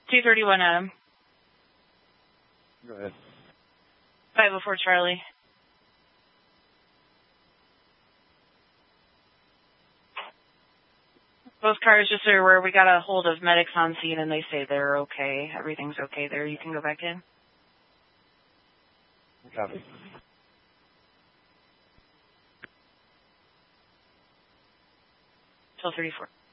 231 Adam. Go ahead. 504 Charlie. Both cars just are where we got a hold of medics on scene and they say they're okay. Everything's okay there. You can go back in. Copy. Till 34.